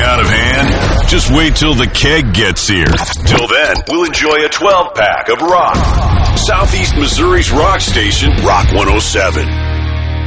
out of hand? Just wait till the keg gets here. Till then, we'll enjoy a 12-pack of rock. Southeast Missouri's rock station, Rock 107.